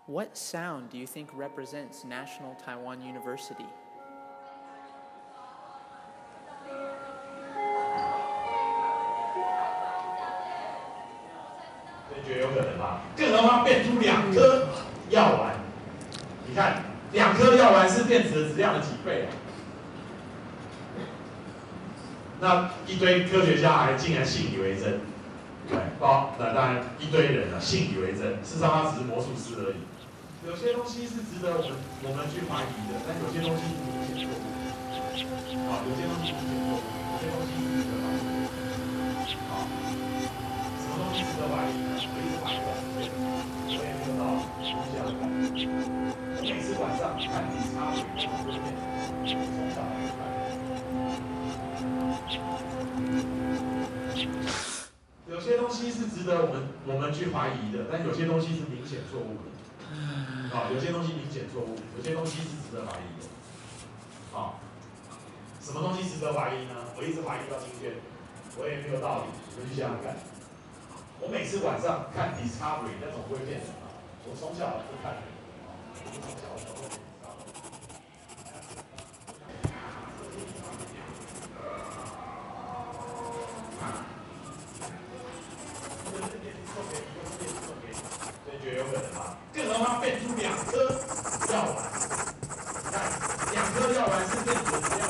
What sound do you think represents National Taiwan University? 觉得有可能吧？更何况变出2颗药丸，你看2颗药丸是电子的质量的几倍啊？那一堆科学家还竟然信以为真，对，那当然一堆人啊信以为真，事实上他只是魔术师而已。有些东西是值得我们去怀疑的，但有些东西是明显错误。好，有些东西明显错误，有些东西是值得怀疑的。好，什么东西值得怀疑呢？我一直怀疑到今天，我也没有到从小看。我每次晚上看 Discovery 这部片，从小就看。有些东西是值得我们去怀疑的，但有些东西是明显错误的。好，有些东西明显错误，有些东西是值得怀疑的。好，什么东西值得怀疑呢？我一直怀疑到今天，我也没有道理。你们去想想看，我每次晚上看 Discovery， 那总不会骗人吧？我从小就看，我从小就看。所以觉得有可能吗？更何况变出2颗药丸，